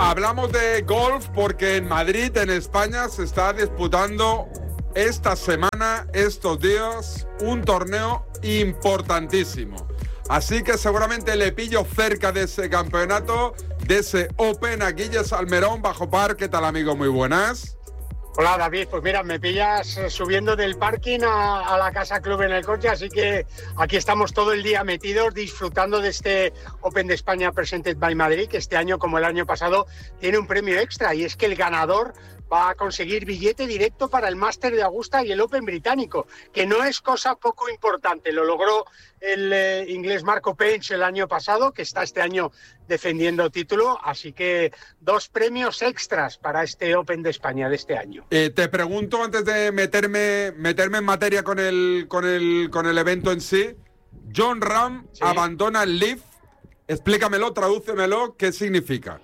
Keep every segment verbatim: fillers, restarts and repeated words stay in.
hablamos de golf porque en Madrid, en España, se está disputando esta semana, estos días, un torneo importantísimo. Así que seguramente le pillo cerca de ese campeonato, de ese Open, a Guille Salmerón, Bajo Par. ¿Qué tal, amigo? Muy buenas. Hola, David. Pues mira, me pillas subiendo del parking a, a la Casa Club en el coche, así que aquí estamos todo el día metidos disfrutando de este Open de España Presented by Madrid, que este año, como el año pasado, tiene un premio extra, y es que el ganador va a conseguir billete directo para el Máster de Augusta y el Open británico, que no es cosa poco importante. Lo logró el eh, inglés Marco Page el año pasado, que está este año defendiendo título, así que dos premios extras para este Open de España de este año. Eh, te pregunto, antes de meterme, meterme en materia con el, con el, con el evento en sí, Jon Rahm ¿Sí? abandona el Leaf. Explícamelo, tradúcemelo, ¿qué significa?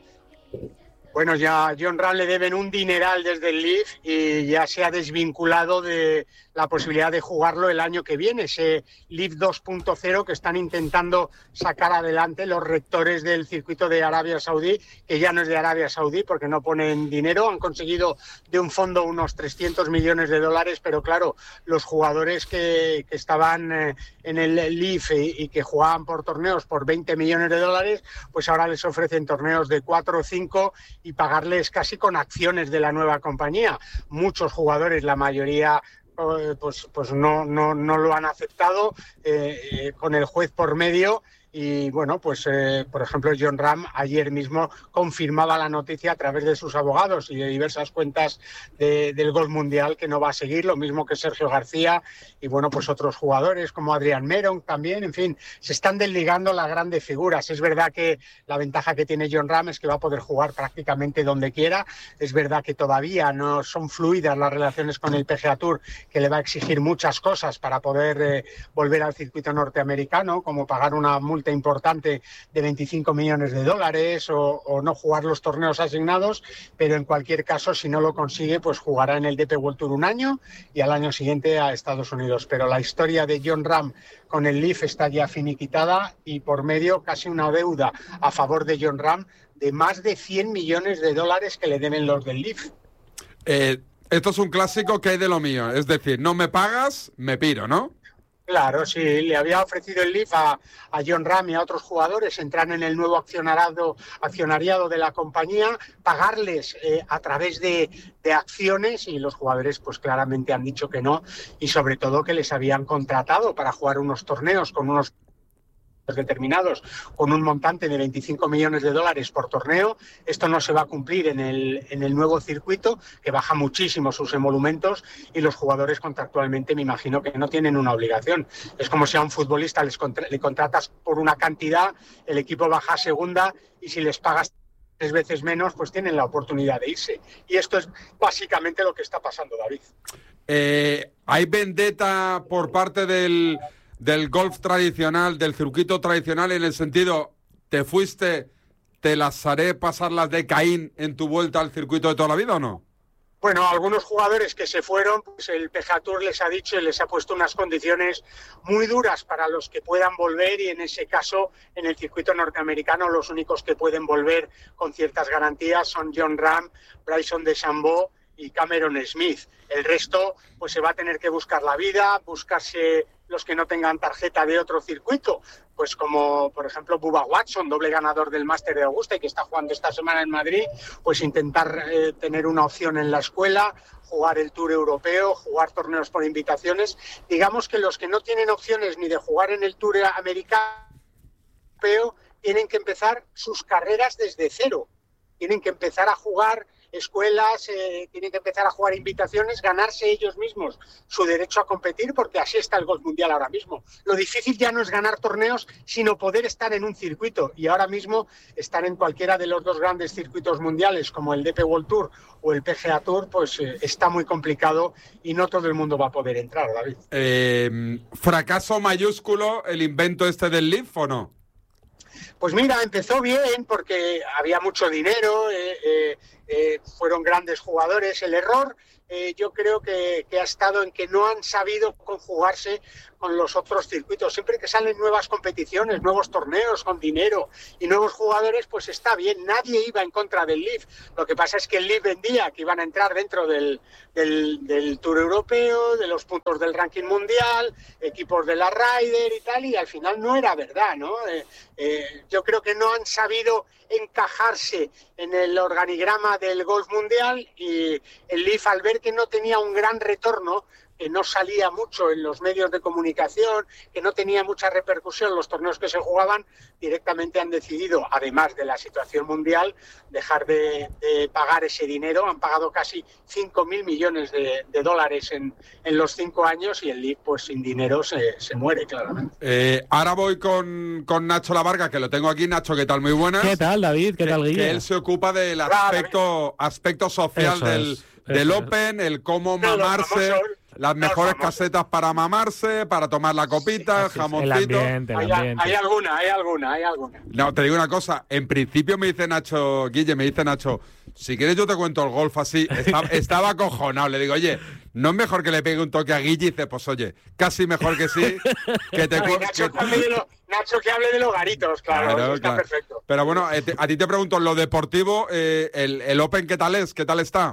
Bueno, ya a Jon Rahm le deben un dineral desde el Leaf y ya se ha desvinculado de la posibilidad de jugarlo el año que viene, ese Leaf dos punto cero que están intentando sacar adelante los rectores del circuito de Arabia Saudí, que ya no es de Arabia Saudí porque no ponen dinero. Han conseguido de un fondo unos trescientos millones de dólares, pero claro, los jugadores que, que estaban eh, en el Leaf y, y que jugaban por torneos por veinte millones de dólares, pues ahora les ofrecen torneos de cuatro o cinco y pagarles casi con acciones de la nueva compañía. Muchos jugadores, la mayoría pues, pues no, no, no lo han aceptado, eh, eh, con el juez por medio. Y bueno, pues eh, por ejemplo, Jon Rahm ayer mismo confirmaba la noticia a través de sus abogados y de diversas cuentas de, del golf mundial que no va a seguir, lo mismo que Sergio García y bueno, pues otros jugadores como Adrián Meron también. En fin, se están desligando las grandes figuras. Es verdad que la ventaja que tiene Jon Rahm es que va a poder jugar prácticamente donde quiera. Es verdad que todavía no son fluidas las relaciones con el P G A Tour, que le va a exigir muchas cosas para poder eh, volver al circuito norteamericano, como pagar una multa importante de veinticinco millones de dólares o, o no jugar los torneos asignados, pero en cualquier caso, si no lo consigue, pues jugará en el D P World Tour un año y al año siguiente a Estados Unidos. Pero la historia de Jon Rahm con el Leaf está ya finiquitada y por medio casi una deuda a favor de Jon Rahm de más de cien millones de dólares que le deben los del Leaf. Eh, esto es un clásico que hay de lo mío, es decir, no me pagas, me piro, ¿no? Claro, sí, le había ofrecido el Leaf a, a Jon Rahm y a otros jugadores entrar en el nuevo accionariado, accionariado de la compañía, pagarles eh, a través de, de acciones, y los jugadores pues claramente han dicho que no, y sobre todo que les habían contratado para jugar unos torneos con unos determinados con un montante de veinticinco millones de dólares por torneo. Esto no se va a cumplir en el, en el nuevo circuito, que baja muchísimo sus emolumentos, y los jugadores contractualmente me imagino que no tienen una obligación. Es como si a un futbolista les contra- le contratas por una cantidad, el equipo baja a segunda y si les pagas tres veces menos, pues tienen la oportunidad de irse. Y esto es básicamente lo que está pasando, David. Eh, ¿Hay vendetta por parte del... del golf tradicional, del circuito tradicional, en el sentido, te fuiste, te las haré pasar las de Caín en tu vuelta al circuito de toda la vida, o no? Bueno, algunos jugadores que se fueron, pues el P G A Tour les ha dicho y les ha puesto unas condiciones muy duras para los que puedan volver, y en ese caso, en el circuito norteamericano, los únicos que pueden volver con ciertas garantías son Jon Rahm, Bryson DeChambeau y Cameron Smith. El resto, pues se va a tener que buscar la vida, buscarse los que no tengan tarjeta de otro circuito, pues como por ejemplo Bubba Watson, doble ganador del Máster de Augusta y que está jugando esta semana en Madrid, pues intentar eh, tener una opción en la escuela, jugar el Tour Europeo, jugar torneos por invitaciones. Digamos que los que no tienen opciones ni de jugar en el Tour Americano tienen que empezar sus carreras desde cero, tienen que empezar a jugar escuelas, eh, tienen que empezar a jugar invitaciones, ganarse ellos mismos su derecho a competir, porque así está el golf mundial ahora mismo. Lo difícil ya no es ganar torneos, sino poder estar en un circuito, y ahora mismo estar en cualquiera de los dos grandes circuitos mundiales, como el D P World Tour o el P G A Tour, pues eh, está muy complicado y no todo el mundo va a poder entrar, David. Eh, ¿Fracaso mayúsculo el invento este del Leaf o no? Pues mira, empezó bien porque había mucho dinero, eh, eh, eh, fueron grandes jugadores. El error eh, yo creo que, que ha estado en que no han sabido conjugarse con los otros circuitos. Siempre que salen nuevas competiciones, nuevos torneos con dinero y nuevos jugadores, pues está bien. Nadie iba en contra del L I F. Lo que pasa es que el L I F vendía que iban a entrar dentro del, del, del Tour Europeo, de los puntos del ranking mundial, equipos de la Ryder y tal, y al final no era verdad, ¿no? Eh, eh, yo creo que no han sabido encajarse en el organigrama del golf mundial, y el L I F, al ver que no tenía un gran retorno, que no salía mucho en los medios de comunicación, que no tenía mucha repercusión en los torneos que se jugaban, directamente han decidido, además de la situación mundial, dejar de, de pagar ese dinero. Han pagado casi cinco mil millones de, de dólares en, en los cinco años, y el L I F, pues sin dinero se, se muere, claramente. Eh, ahora voy con, con Nacho Lavarga, que lo tengo aquí. Nacho, ¿qué tal? Muy buenas. ¿Qué tal, David? ¿Qué que, tal, Guille? Que él se ocupa del aspecto, aspecto social Eso del, es, del eso Open, el cómo No, mamarse, famosos, las mejores famosos. casetas para mamarse, para tomar la copita, Así es, jamoncito. el ambiente, el Hay, ambiente. hay alguna, hay alguna, hay alguna. No, te digo una cosa. En principio me dice Nacho, Guille, me dice Nacho, si quieres yo te cuento el golf así. Estaba, estaba acojonado. Le digo, oye, ¿no es mejor que le pegue un toque a Guille? Y dice, pues oye, casi mejor que sí. Que te Ay, cu- Nacho, que- que hable de lo- Nacho, que hable de los garitos, claro, Claro, está claro. perfecto. Pero bueno, eh, te- a ti te pregunto, en lo deportivo, eh, el, el Open, ¿qué tal es? ¿Qué tal está?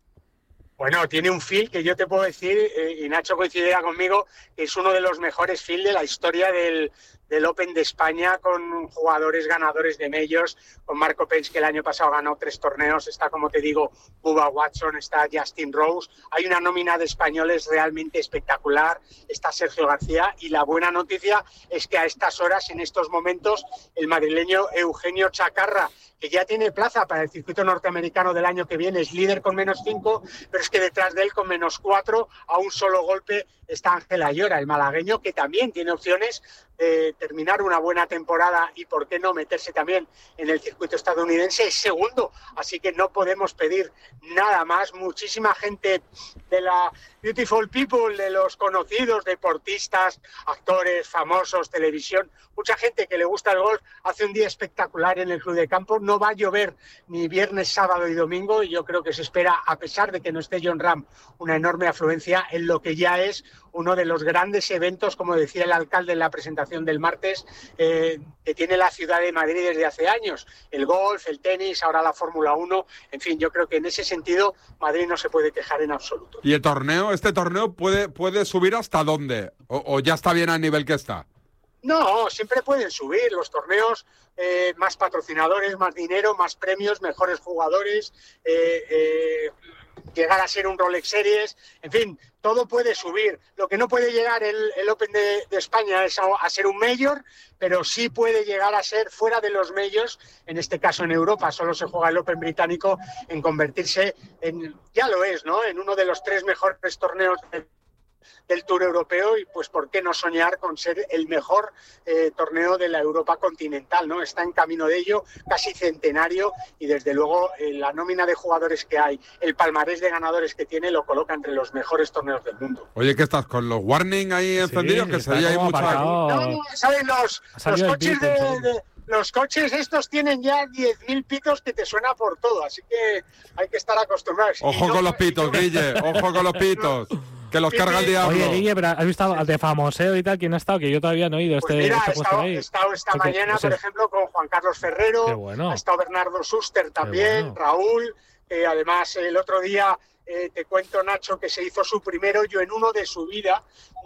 Bueno, tiene un feel que yo te puedo decir, eh, y Nacho coincidirá conmigo, que es uno de los mejores feel de la historia del, del Open de España, con jugadores ganadores de majors, con Marco Pence, que el año pasado ganó tres torneos, está, como te digo, Bubba Watson, está Justin Rose, hay una nómina de españoles realmente espectacular, está Sergio García, y la buena noticia es que a estas horas, en estos momentos, el madrileño Eugenio Chacarra, que ya tiene plaza para el circuito norteamericano del año que viene, es líder con menos cinco, pero es que detrás de él, con menos cuatro, a un solo golpe, está Ángel Ayora, el malagueño, que también tiene opciones de terminar una buena temporada y, por qué no, meterse también en el circuito estadounidense. Es segundo, así que no podemos pedir nada más. Muchísima gente de la Beautiful People, de los conocidos, deportistas, actores, famosos, televisión, mucha gente que le gusta el golf, hace un día espectacular en el Club de Campo. No va a llover ni viernes, sábado y domingo, y yo creo que se espera, a pesar de que no esté Jon Rahm, una enorme afluencia en lo que ya es uno de los grandes eventos, como decía el alcalde en la presentación del martes, eh, que tiene la ciudad de Madrid desde hace años. El golf, el tenis, ahora la Fórmula uno, en fin, yo creo que en ese sentido Madrid no se puede quejar en absoluto. ¿Y el torneo, este torneo puede, puede subir hasta dónde? ¿O, o ya está bien al nivel que está? No, siempre pueden subir los torneos, eh, más patrocinadores, más dinero, más premios, mejores jugadores, eh, eh, llegar a ser un Rolex Series, en fin, todo puede subir. Lo que no puede llegar el, el Open de, de España es a, a ser un Major, pero sí puede llegar a ser, fuera de los Majors, en este caso en Europa, solo se juega el Open británico, en convertirse en, ya lo es, ¿no?, en uno de los tres mejores torneos de del Tour Europeo, y pues por qué no soñar con ser el mejor eh, torneo de la Europa continental, ¿no? Está en camino de ello, casi centenario, y desde luego eh, la nómina de jugadores que hay, el palmarés de ganadores que tiene, lo coloca entre los mejores torneos del mundo. Oye, ¿qué estás con los warning ahí encendidos? Sí, Que está sería ahí como mucho. aparcado. No, no, ¿sabes? Los, Ha los salido el coches pito, de, sí. de- los coches estos tienen ya diez mil pitos que te suena por todo, así que hay que estar acostumbrados. Y Ojo no- con los pitos, Guille, ojo con los pitos, que los carga el diablo. Oye, Guille, pero ¿has visto de famoseo y tal? ¿Quién ha estado? Que yo todavía no he ido Pues este, mira, este he puesto estado, ahí. he estado esta Porque, mañana, o sea, por ejemplo, con Juan Carlos Ferrero, Qué bueno. ha estado Bernardo Suster también, bueno. Raúl, que además el otro día, eh, te cuento, Nacho, que se hizo su primero yo en uno de su vida.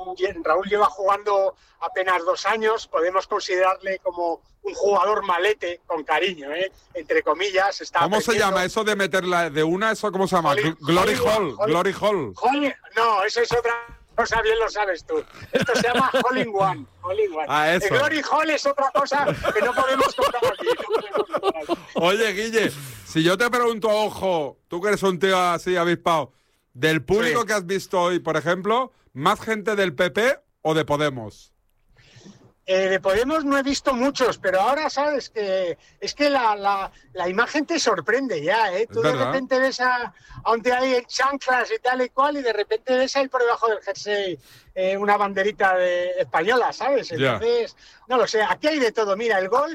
Raúl lleva jugando apenas dos años, podemos considerarle como un jugador malete, con cariño, ¿eh? Entre comillas. Está ¿Cómo se aprendiendo. llama eso de meterla de una? ¿Eso cómo se llama? Holly- Gl- Glory Hollywood, Hall, Holly- Glory Hall. Holly- no, eso es otra cosa, bien lo sabes tú. Esto se llama Hole in One. Hole in One. Ah, eso. El Glory Hall es otra cosa que no podemos contar aquí. no podemos contar aquí. Oye, Guille, si yo te pregunto, ojo, tú que eres un tío así avispado, del público Sí. que has visto hoy, por ejemplo, ¿más gente del P P o de Podemos? Eh, de Podemos no he visto muchos, pero ahora sabes que es que la, la, la imagen te sorprende ya, ¿eh? Tú Es de verdad. repente ves a, a un tío ahí en chanclas y tal y cual, y de repente ves ahí por debajo del jersey eh, una banderita de, española, ¿sabes? Ya. Entonces, no lo sé, aquí hay de todo. Mira, el golf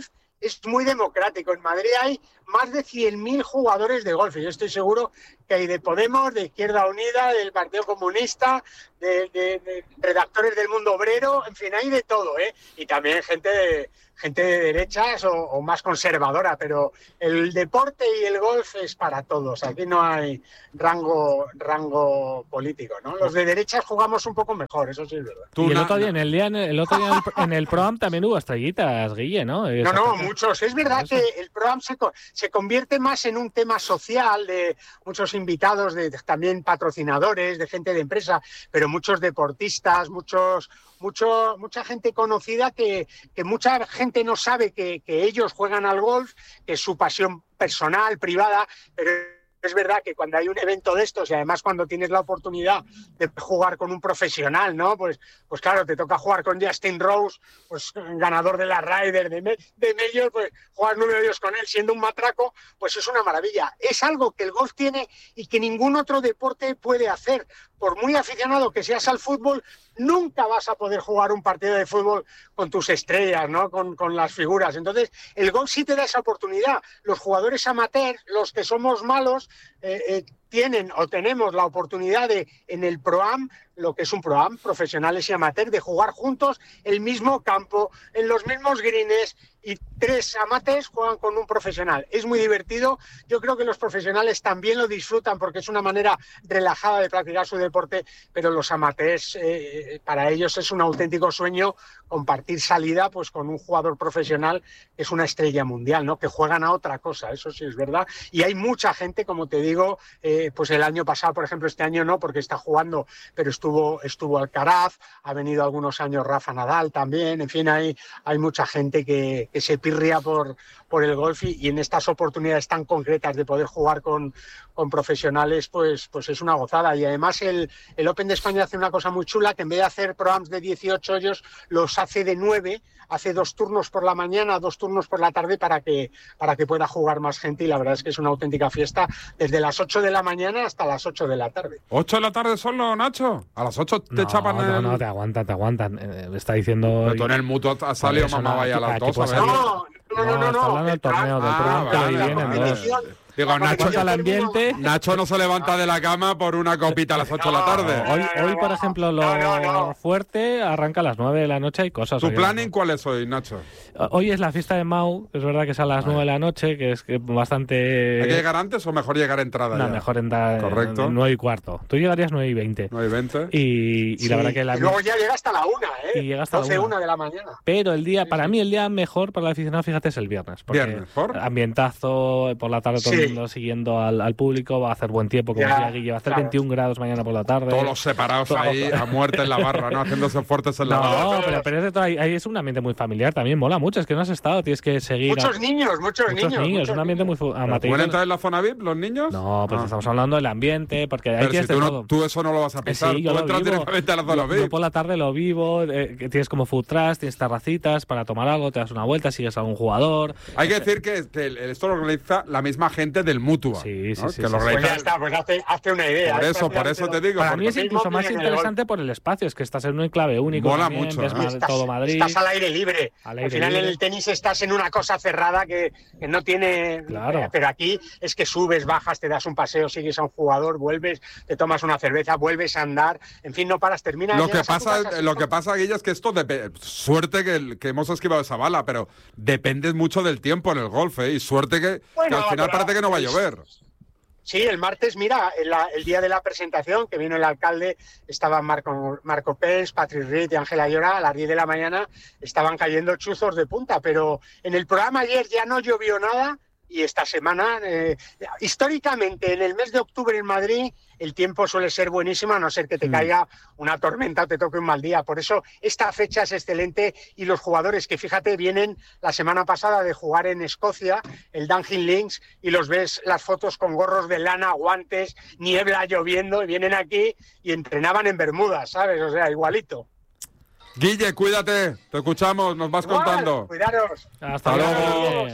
es muy democrático. En Madrid hay más de cien mil jugadores de golf y yo estoy seguro que hay de Podemos, de Izquierda Unida, del Partido Comunista, de, de, de redactores del Mundo Obrero, en fin, hay de todo, ¿eh? Y también gente de, gente de derechas o, o más conservadora, pero el deporte y el golf es para todos. Aquí no hay rango rango político, ¿no? Los de derechas jugamos un poco mejor, eso sí es verdad. Y el otro día en el día en el otro día en el, en el Pro-Am también hubo estrellitas, Guille, ¿no? No, no, muchos. Es verdad que el Pro-Am se, se convierte más en un tema social de muchos invitados, de también patrocinadores, de gente de empresa, pero muchos deportistas, muchos, mucho, mucha gente conocida que, que mucha gente no sabe que, que ellos juegan al golf, que es su pasión personal, privada, pero es verdad que cuando hay un evento de estos y además cuando tienes la oportunidad de jugar con un profesional, ¿no? Pues, pues claro, te toca jugar con Justin Rose, pues ganador de la Ryder, de, de Major, pues jugar nueve hoyos con él siendo un matraco, pues es una maravilla. Es algo que el golf tiene y que ningún otro deporte puede hacer. Por muy aficionado que seas al fútbol, nunca vas a poder jugar un partido de fútbol con tus estrellas, ¿no? Con, con las figuras. Entonces, el golf sí te da esa oportunidad. Los jugadores amateurs, los que somos malos, eh, eh, tienen o tenemos la oportunidad de, en el Pro-Am, lo que es un Pro-Am, profesionales y amateurs, de jugar juntos el mismo campo, en los mismos greens, y tres amateurs juegan con un profesional. Es muy divertido. Yo creo que los profesionales también lo disfrutan porque es una manera relajada de practicar su deporte, pero los amateurs, eh, para ellos es un auténtico sueño compartir salida pues con un jugador profesional que es una estrella mundial, ¿no? Que juegan a otra cosa, eso sí es verdad. Y hay mucha gente, como te digo, eh, pues el año pasado, por ejemplo, este año no, porque está jugando, pero estuvo, estuvo Alcaraz, ha venido algunos años Rafa Nadal también, en fin, hay, hay mucha gente que, que se pirria por, por el golf y, y en estas oportunidades tan concretas de poder jugar con, con profesionales, pues, pues es una gozada. Y además el, el Open de España hace una cosa muy chula, que en vez de hacer Pro-Ams de dieciocho hoyos, los hace de nueve, hace dos turnos por la mañana, dos turnos por la tarde para que, para que pueda jugar más gente, y la verdad es que es una auténtica fiesta desde las ocho de la mañana hasta las ocho de la tarde. ¿ocho de la tarde solo, Nacho? ¿A las ocho te no, chapan no, el...? No, te aguantan, te aguantan. Eh, me está diciendo... Pero tú en el mutuo has salido, mamá, vaya a las dos. No, no, no, no, no. Está hablando del torneo, del ah, torneo vale, que vienen vale. dos. Digo, Nacho, el ambiente. Nacho no se levanta de la cama por una copita a las ocho de la tarde. Hoy, hoy, por ejemplo, lo no, no, no. fuerte arranca a las nueve de la noche y cosas. ¿Tu hoy, planning ¿no? cuál es hoy, Nacho? Hoy es la fiesta de Mau, es verdad que es a las nueve de la noche, que es que bastante... ¿Hay que llegar antes o mejor llegar entrada No, ya? mejor entrar Correcto. nueve y cuarto. Tú llegarías nueve y veinte. nueve y veinte. Y, y Sí, la verdad que la... y luego ya llega hasta la una, ¿eh? Y llega hasta la doce, una. una de la mañana. Pero el día, Sí, para sí. mí, el día mejor para el aficionado, fíjate, es el viernes. Porque Viernes, ¿por? ambientazo, por la tarde todo el Sí. mundo siguiendo al, al público, va a hacer buen tiempo, como Ya, decía Guille, va a hacer claro. veintiún grados mañana por la tarde. Todos los separados Todo- ahí a muerte en la barra, ¿no? Haciéndose fuertes en la barra. No, pero, pero es, de todo, ahí, ahí es un ambiente muy familiar, también mola mucho, es que no has estado, tienes que seguir... Muchos a, niños, muchos, muchos niños. niños, muchos un ambiente niños. muy fu- ¿Pero amateur. ¿Pueden entrar en la zona V I P los niños? No, pues Ah. estamos hablando del ambiente, porque ahí Pero tienes si de tú, todo. no, tú eso no lo vas a Eh, pisar, sí, yo tú lo entras vivo. directamente a la zona Yo- V I yo P. por la tarde lo vivo, eh, que tienes como food trucks, tienes terracitas para tomar algo, te das una vuelta, sigues a algún jugador. Hay que decir que, que el- esto lo organiza la misma gente del Mutua. Sí, sí, ¿no? sí, Que sí, lo sí. Pues organiza- ya está, pues hazte, hazte una idea. Por Es eso, por eso te prácticamente digo. Para porque- mí es lo incluso mismo más que en el interesante por el espacio, es que estás en un enclave único. Mola también, mucho, ves ¿eh? más Estás, todo Madrid. estás al aire libre. Al Al, aire final libre. en el tenis estás en una cosa cerrada que, que no tiene... Claro. Pero aquí es que subes, bajas, te das un paseo, sigues a un jugador, vuelves, te tomas una cerveza, vuelves a andar, en fin, no paras, terminas... Lo que llegas a tu pasa, casa, lo que pasa, Guilla, es que esto depende. Suerte que, que hemos esquivado esa bala, pero depende mucho del tiempo en el golf, ¿eh? Y suerte que, Bueno, que al final pero- parece que no va a llover. Sí, el martes, mira, en la- el día de la presentación, que vino el alcalde, estaban Marco, Marco Pérez, Patrick Reed y Ángela Llora, a las diez de la mañana estaban cayendo chuzos de punta, pero en el programa ayer ya no llovió nada y esta semana, eh, históricamente, en el mes de octubre en Madrid, el tiempo suele ser buenísimo, a no ser que te Mm. caiga una tormenta o te toque un mal día. Por eso esta fecha es excelente y los jugadores que, fíjate, vienen la semana pasada de jugar en Escocia, el Dunhill Links, y los ves las fotos con gorros de lana, guantes, niebla, lloviendo, y vienen aquí y entrenaban en Bermudas, ¿sabes? O sea, igualito. Guille, cuídate, te escuchamos, nos vas Igual, contando. Cuidaros. Hasta Hasta luego. luego. Guille.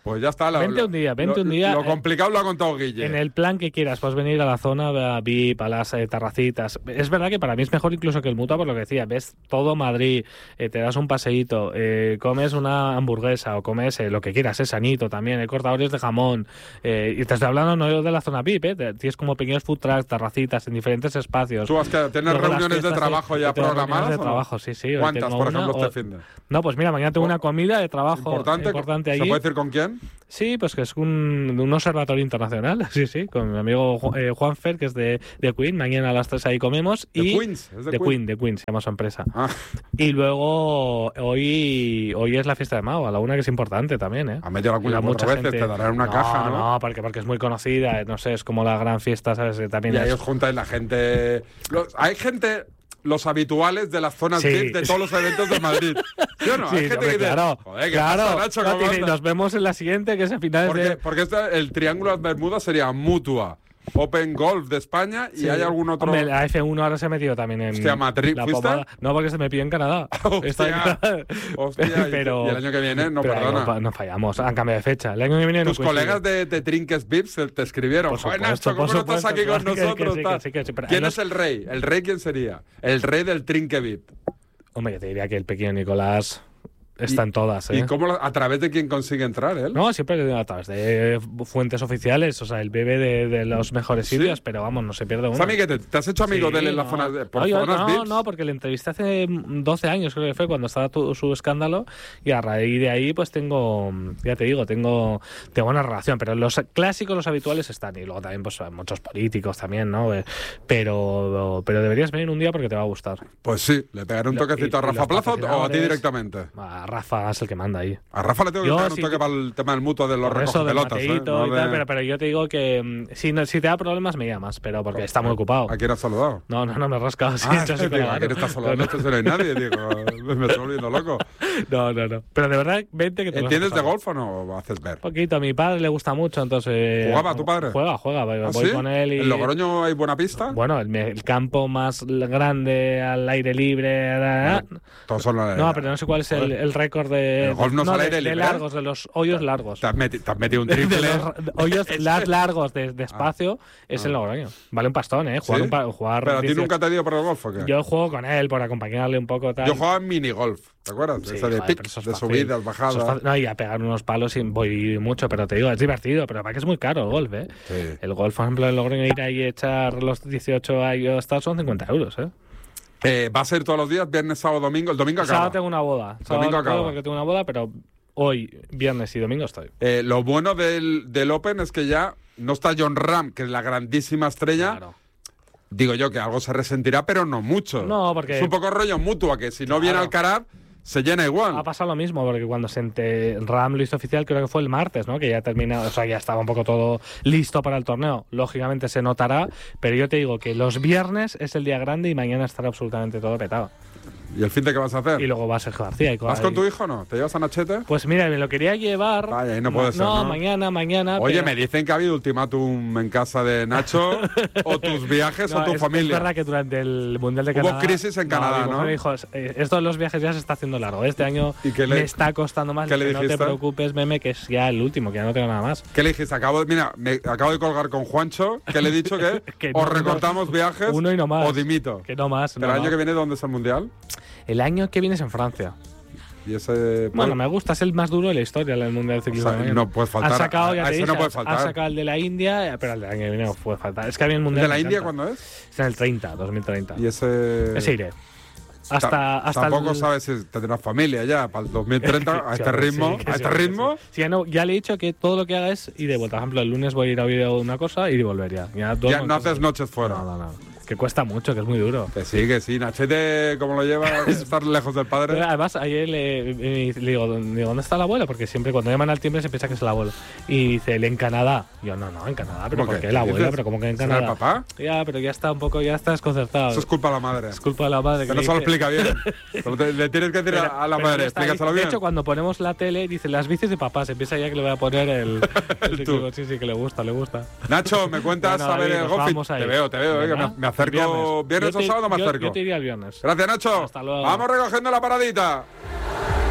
Pues ya está. Lo, vente un día, vente lo, un día. Lo complicado lo ha contado Guille. En el plan que quieras, puedes venir a la zona V I P, a las eh, terracitas. Es verdad que para mí es mejor incluso que el Mutua, por lo que decía. Ves todo Madrid, eh, te das un paseíto, eh, comes una hamburguesa o comes eh, lo que quieras, es sanito también, hay cortadores de jamón. Eh, y te estoy hablando no de la zona V I P, ¿eh? Tienes como pequeños food trucks, terracitas en diferentes espacios. ¿Tú has que tienes reuniones de trabajo ya programadas? De trabajo, sí, sí. ¿Cuántas, por ejemplo, o... este fin de? No, pues mira, mañana tengo una comida de trabajo importante, importante allí. ¿Se puede decir con quién? Sí, pues que es un, un observatorio internacional, sí, sí, con mi amigo eh, Juan Fer, que es de, de Queen. Mañana a las tres ahí comemos. ¿De y Queens? ¿Es de, de Queen? Queen, de Queen, se llama su empresa. Ah. Y luego hoy hoy es la fiesta de Mao, a la una, que es importante también, ¿eh? Ha metido la cuña cuatro veces, gente... te darán una no, caja, ¿no? No, porque, porque es muy conocida, no sé, es como la gran fiesta, ¿sabes? También y es... ahí os juntáis la gente... Los... Hay gente... Los habituales de las zonas sí. V I P de todos los eventos de Madrid. ¿Sí o no? Sí, Hay gente hombre, que dice, claro, joder, ¿qué claro, pasa, Nacho? no, ¿Cómo y nos vemos en la siguiente, que es a finales porque, de... Porque este, el triángulo de las Bermudas sería Mutua, Open Golf de España y sí. hay algún otro... Hombre, la F uno ahora se ha metido también en Hostia, Madrid, la ¿fuiste? pomada. No, porque se me pidió en Canadá. Hostia, hostia pero, y el año que viene no pero perdona. No, no fallamos, han cambiado de fecha. El año que viene Tus no colegas de, de Trinques V I P te escribieron. Por Joder, supuesto, Nacho, ¿cómo por no supuesto, estás aquí con que, nosotros? Que, que, que, que, que, que, ¿Quién no, es el rey? ¿El rey quién sería? El rey del Trinque V I P. Hombre, yo te diría que el pequeño Nicolás está y, en todas, ¿eh? ¿Y cómo, a través de quién consigue entrar él? No, siempre a través de fuentes oficiales, o sea, el bebé de, de los mejores ¿Sí? sitios, pero vamos, no se pierde uno. ¿Es amiguete? ¿Te has hecho amigo sí, de él en no. la zona de, por no, yo, zonas no, V I Ps? no, porque le entrevisté hace doce años, creo que fue, cuando estaba tu, su escándalo, y a raíz de ahí, pues tengo, ya te digo, tengo, tengo una relación, pero los clásicos, los habituales están, y luego también, pues, muchos políticos también, ¿no? Pero, pero deberías venir un día porque te va a gustar. Pues sí, le pegaré un toquecito y, a Rafa y Plaza o a ti directamente. A Rafa es el que manda ahí. A Rafa le tengo que yo, pegar un si toque te... para el tema del mutuo de los recogepelotas. ¿eh? No y de... tal, pero, pero yo te digo que si, no, si te da problemas me llamas, pero porque está muy ocupado. ¿A quién has saludado? No, no, no me he rascado. Sí, ah, digo, ¿a quién estás saludando? No, no. no hay nadie, digo, me estoy volviendo loco. No, no, no. Pero de verdad, vente que te ¿Entiendes de golf o no o haces ver? Un poquito, a mi padre le gusta mucho, entonces... ¿Jugaba tu padre? Juega, juega, voy, ¿Ah, voy sí? con él y... ¿En Logroño hay buena pista? Bueno, el, el campo más grande, al aire libre... Bueno, todos son la... No, pero no sé cuál es el, el récord de... El golf no, no es al aire de, libre. De largos, de los hoyos largos. Te has, meti, te has metido un triple. De los hoyos largos de, de espacio ah. es ah. el Logroño. Vale un pastón, ¿eh? Jugar, ¿Sí? un, jugar ¿Pero a ti nunca te dio por el golf o qué? Yo juego con él por acompañarle un poco. Tal. Yo jugaba en minigolf, ¿te acuerdas? Sí, Esa de joder, pic, de subidas, bajadas. No, y a pegar unos palos y voy mucho, pero te digo, es divertido, pero para que es muy caro el golf, ¿eh? Sí. El golf, por ejemplo, en Logroño ir ahí y echar los dieciocho años tal son cincuenta euros, ¿eh? Eh, ¿Va a ser todos los días, viernes, sábado, domingo? El domingo acaba. Sábado tengo una boda. Sábado domingo acaba. Porque tengo una boda, pero hoy, viernes y domingo estoy. Eh, lo bueno del, del Open es que ya no está Jon Rahm, que es la grandísima estrella. Claro. Digo yo que algo se resentirá, pero no mucho. No, porque... Es un poco rollo Mutua, que si no claro. viene Alcaraz, se llena igual. Ha pasado lo mismo, porque cuando se ente... Rahm lo hizo oficial, creo que fue el martes, ¿no? Que ya terminado, o sea, ya estaba un poco todo listo para el torneo. Lógicamente se notará, pero yo te digo que los viernes es el día grande y mañana estará absolutamente todo petado. ¿Y el fin de qué vas a hacer? Y luego va a Sergio García. Y ¿Vas con tu hijo o no? ¿Te llevas a Nachete? Pues mira, me lo quería llevar. Vaya, ahí no puede ser, No, ¿no? mañana, mañana. Oye, pero... me dicen que ha habido ultimátum en casa de Nacho, o tus viajes no, o tu es, familia. Es verdad que durante el Mundial de Hubo Canadá... Hubo crisis en Canadá, ¿no? ¿no? Me dijo, esto de los viajes ya se está haciendo largo. Este año le... me está costando más. ¿Qué le dijiste? No te preocupes, meme, que es ya el último, que ya no tengo nada más. ¿Qué le dijiste? Acabo de, mira, me acabo de colgar con Juancho, que le he dicho que, que no, o recortamos no, viajes uno y no más. o dimito. Que no más. ¿Pero no el año más. que viene dónde es el Mundial? El año que viene es en Francia. Y ese, bueno, me gusta, es el más duro de la historia el Mundial de Ciclismo. O sea, no puede faltar. Han sacado, ya a te ese dije, no puede faltar. Han sacado el de la India, pero el del año que viene no puede faltar. Es que había el Mundial. ¿El de la India cuándo es? Es en el treinta, dos mil treinta. Y ese. Ese iré. Hasta, Ta hasta Tampoco el... sabes si tendrás familia ya para el dos mil treinta, a este ritmo. Sí, a este sí, ritmo. Sí. Sí, ya, no, ya le he dicho que todo lo que haga es ir de vuelta. Por ejemplo, el lunes voy a ir a oír una cosa y volver ya. Ya, ya no haces noches fuera. No, no, no. Que cuesta mucho, que es muy duro. Que sí, que sí. Nachete, ¿cómo lo lleva estar lejos del padre? Pero además, ayer le, le, le, digo, digo, ¿dónde está el abuelo? Porque siempre cuando llaman al timbre se piensa que es el abuelo. Y dice, ¿el en Canadá? Yo, no, no, en Canadá. ¿Pero por qué el abuelo? ¿Pero cómo que en Canadá? ¿El papá? Ya, pero ya está un poco, ya está desconcertado. Eso es culpa de la madre. Es culpa de la madre. Que no se lo explica bien. Te, le tienes que decir pero, a la madre, explícaselo bien. De hecho, cuando ponemos la tele, dice, las bicis de papá. Se piensa ya que le voy a poner el... el ciclismo. Sí, sí, que le gusta, le gusta. Nacho, ¿me cuentas bueno, a ver el golf? Te veo, te veo, eh, que me, me acerco... ¿Viernes o sábado me acerco? Yo te iría el viernes. Gracias, Nacho. Hasta luego. Vamos recogiendo la paradita.